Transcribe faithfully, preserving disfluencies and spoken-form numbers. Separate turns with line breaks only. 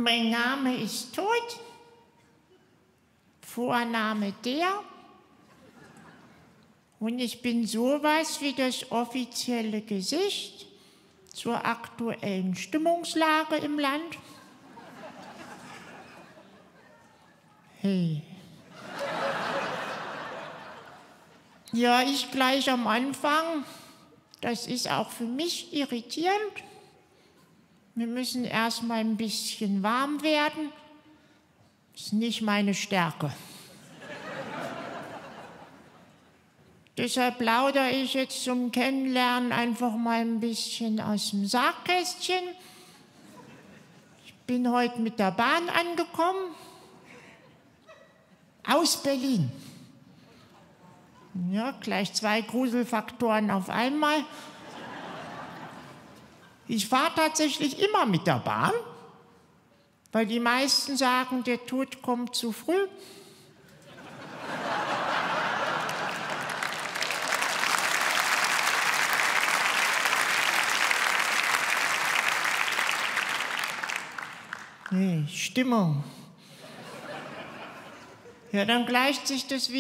Mein Name ist Tod, Vorname der und ich bin sowas wie das offizielle Gesicht zur aktuellen Stimmungslage im Land. Hey. Ja, ich gleich am Anfang. Das ist auch für mich irritierend. Wir müssen erst mal ein bisschen warm werden. Das ist nicht meine Stärke. Deshalb plaudere ich jetzt zum Kennenlernen einfach mal ein bisschen aus dem Sargkästchen. Ich bin heute mit der Bahn angekommen. Aus Berlin. Ja, gleich zwei Gruselfaktoren auf einmal. Ich fahre tatsächlich immer mit der Bahn, weil die meisten sagen, der Tod kommt zu früh. Nee, Stimmung. Ja, dann gleicht sich das wieder.